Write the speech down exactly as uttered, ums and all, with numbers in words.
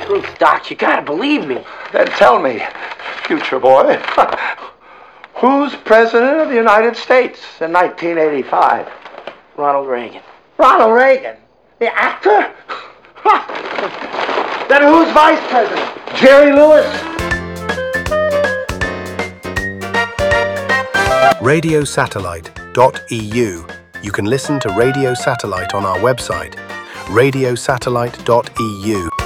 truth, Doc. You gotta believe me. Then tell me, future boy, who's president of the United States in nineteen eighty-five? Ronald Reagan. Ronald Reagan? The actor? Then who's vice president? Jerry Lewis? radio satellite dot e u. You can listen to Radio Satellite on our website, radio satellite dot e u.